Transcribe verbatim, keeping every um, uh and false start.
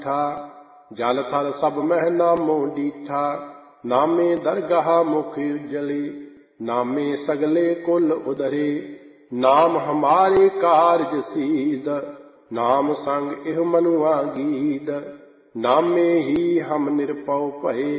ਡੀਠਾ। ਜਲ ਥਲ ਸਭ ਮਹਿ ਨਾਮੋ ਡੀਠਾ। ਨਾਮੇ ਦਰਗਾਹ ਮੁਖ ਉਜਲੇ। ਨਾਮੇ ਸਗਲੇ ਕੁਲ ਉਦਰੇ। ਨਾਮ ਹਮਾਰੇ ਕਾਰਜ ਸੀਦ। ਨਾਮ ਸੰਗ ਇਹ ਮਨੁਆ ਗੀਦ। ਨਾਮੇ ਹੀ ਹਮ ਨਿਰਪਉ ਭਏ।